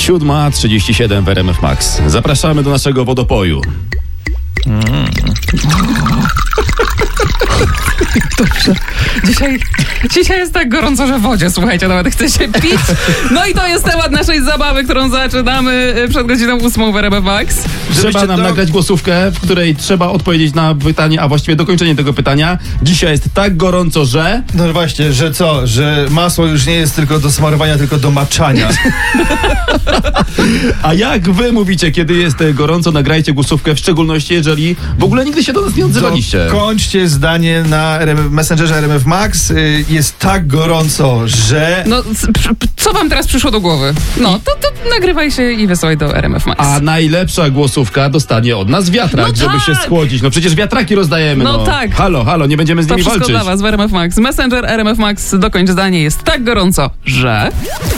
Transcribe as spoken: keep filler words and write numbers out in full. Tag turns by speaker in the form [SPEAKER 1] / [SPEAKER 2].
[SPEAKER 1] siódma trzydzieści siedem w R M F Max. Zapraszamy do naszego wodopoju.
[SPEAKER 2] Mm.
[SPEAKER 3] Dobrze. Dzisiaj, dzisiaj jest tak gorąco, że w wodzie, słuchajcie, nawet chce się pić. No i to jest temat naszej zabawy, którą zaczynamy przed godziną ósmą w R M F Max.
[SPEAKER 1] Trzeba nam
[SPEAKER 2] to...
[SPEAKER 1] nagrać głosówkę, w której trzeba odpowiedzieć na pytanie, a właściwie dokończenie tego pytania. Dzisiaj jest tak gorąco, że...
[SPEAKER 2] No właśnie, że co? Że masło już nie jest tylko do smarowania, tylko do maczania.
[SPEAKER 1] A jak wy mówicie, kiedy jest gorąco, nagrajcie głosówkę, w szczególności jeżeli w ogóle nigdy się do nas nie odzywaliście.
[SPEAKER 2] Kończcie zdanie na R M F, Messengerze R M F Max. Y, jest tak gorąco, że...
[SPEAKER 3] No, co wam teraz przyszło do głowy? No, to, to nagrywaj się i wysyłaj do R M F Max.
[SPEAKER 1] A najlepsza głosówka dostanie od nas wiatrak,
[SPEAKER 3] No
[SPEAKER 1] żeby
[SPEAKER 3] tak.
[SPEAKER 1] się schłodzić. No przecież wiatraki rozdajemy.
[SPEAKER 3] No
[SPEAKER 1] No,
[SPEAKER 3] tak.
[SPEAKER 1] Halo, halo, nie będziemy z
[SPEAKER 3] To
[SPEAKER 1] nimi
[SPEAKER 3] wszystko
[SPEAKER 1] walczyć.
[SPEAKER 3] dla was w R M F Max. Messenger R M F Max, dokończ zdanie, jest tak gorąco, że...